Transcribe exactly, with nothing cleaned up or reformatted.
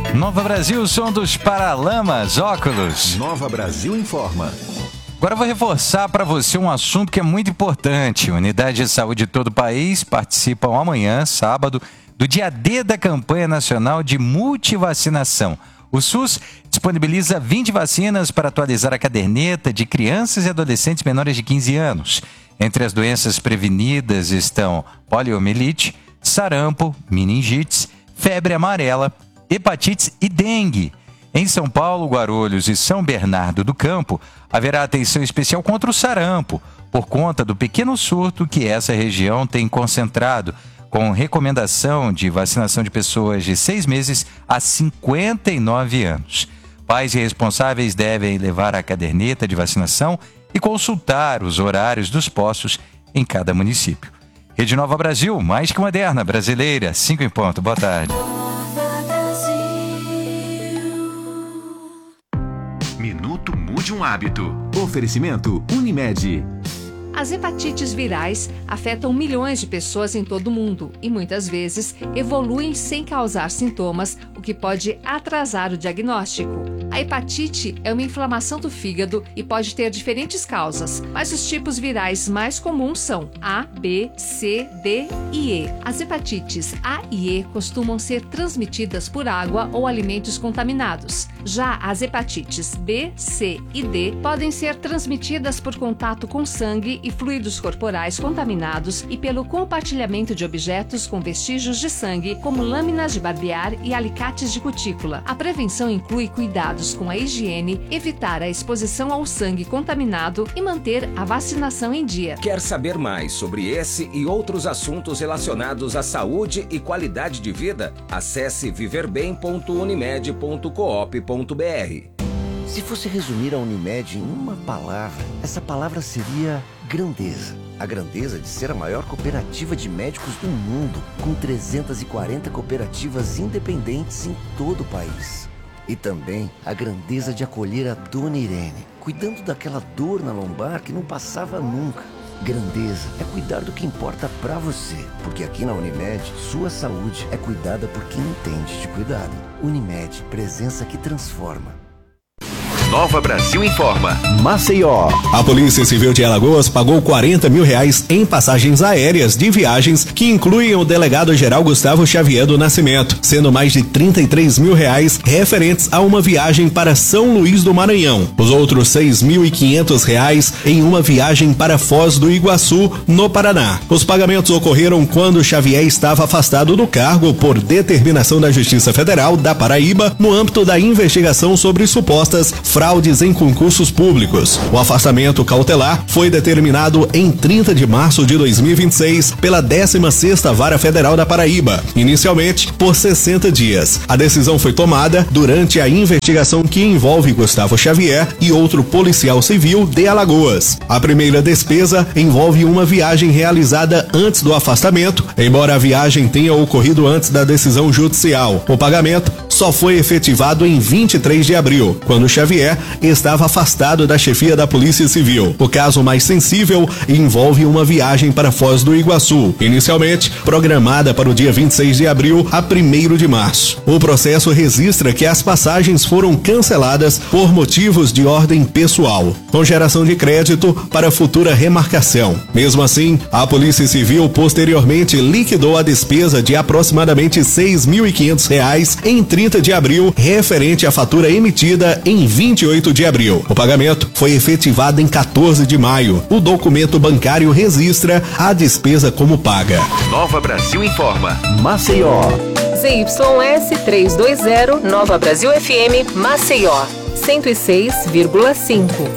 Nova Brasil, som dos Paralamas, óculos. Nova Brasil informa. Agora eu vou reforçar para você um assunto que é muito importante. Unidades de saúde de todo o país participam amanhã, sábado, do dia D da campanha nacional de multivacinação. O SUS disponibiliza vinte vacinas para atualizar a caderneta de crianças e adolescentes menores de quinze anos. Entre as doenças prevenidas estão poliomielite, sarampo, meningites, febre amarela, hepatites e dengue. Em São Paulo, Guarulhos e São Bernardo do Campo, haverá atenção especial contra o sarampo, por conta do pequeno surto que essa região tem concentrado, com recomendação de vacinação de pessoas de seis meses a cinquenta e nove anos. Pais e responsáveis devem levar a caderneta de vacinação e consultar os horários dos postos em cada município. Rede Nova Brasil, mais que moderna, brasileira, cinco em ponto. Boa tarde. Minuto Mude um Hábito. Oferecimento Unimed. As hepatites virais afetam milhões de pessoas em todo o mundo e muitas vezes evoluem sem causar sintomas, o que pode atrasar o diagnóstico. A hepatite é uma inflamação do fígado e pode ter diferentes causas, mas os tipos virais mais comuns são A, B, C, D e E. As hepatites A e E costumam ser transmitidas por água ou alimentos contaminados. Já as hepatites B, C e D podem ser transmitidas por contato com sangue e fluidos corporais contaminados e pelo compartilhamento de objetos com vestígios de sangue, como lâminas de barbear e alicates de cutícula. A prevenção inclui cuidados com a higiene, evitar a exposição ao sangue contaminado e manter a vacinação em dia. Quer saber mais sobre esse e outros assuntos relacionados à saúde e qualidade de vida? Acesse viver bem ponto unimed ponto coop ponto br. Se fosse resumir a Unimed em uma palavra, essa palavra seria grandeza. A grandeza de ser a maior cooperativa de médicos do mundo, com trezentas e quarenta cooperativas independentes em todo o país. E também a grandeza de acolher a Dona Irene, cuidando daquela dor na lombar que não passava nunca. Grandeza é cuidar do que importa pra você, porque aqui na Unimed, sua saúde é cuidada por quem entende de cuidado. Unimed, presença que transforma. Nova Brasil informa. Maceió. A Polícia Civil de Alagoas pagou quarenta mil reais em passagens aéreas de viagens que incluem o delegado-geral Gustavo Xavier do Nascimento, sendo mais de trinta e três mil reais referentes a uma viagem para São Luís do Maranhão. Os outros seis mil e quinhentos reais em uma viagem para Foz do Iguaçu, no Paraná. Os pagamentos ocorreram quando Xavier estava afastado do cargo por determinação da Justiça Federal da Paraíba no âmbito da investigação sobre supostas fraudes em concursos públicos. O afastamento cautelar foi determinado em trinta de março de dois mil e vinte e seis pela décima sexta Vara Federal da Paraíba, inicialmente por sessenta dias. A decisão foi tomada durante a investigação que envolve Gustavo Xavier e outro policial civil de Alagoas. A primeira despesa envolve uma viagem realizada antes do afastamento, embora a viagem tenha ocorrido antes da decisão judicial. O pagamento só foi efetivado em vinte e três de abril, quando Xavier estava afastado da chefia da Polícia Civil. O caso mais sensível envolve uma viagem para Foz do Iguaçu, inicialmente programada para o dia vinte e seis de abril a primeiro de março. O processo registra que as passagens foram canceladas por motivos de ordem pessoal, com geração de crédito para futura remarcação. Mesmo assim, a Polícia Civil posteriormente liquidou a despesa de aproximadamente seis mil e quinhentos reais em trinta de abril, referente à fatura emitida em vinte e oito de abril. O pagamento foi efetivado em quatorze de maio. O documento bancário registra a despesa como paga. Nova Brasil informa. Maceió. Z Y S trezentos e vinte, Nova Brasil F M, Maceió, cento e seis vírgula cinco.